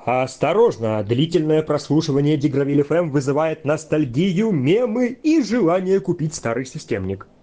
Осторожно, длительное прослушивание Дигравиль FM вызывает ностальгию, мемы и желание купить старый системник.